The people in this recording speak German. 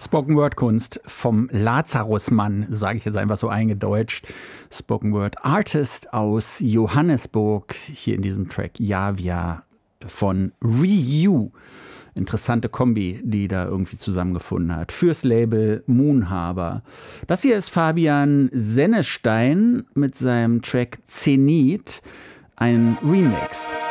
Spoken Word Kunst vom Lazarusmann, sage ich jetzt einfach so eingedeutscht. Spoken Word Artist aus Johannesburg, hier in diesem Track Javia von Ryu. Interessante Kombi, die da irgendwie zusammengefunden hat. Fürs Label Moonhaber. Das hier ist Fabian Sennestein mit seinem Track Zenit, ein Remix.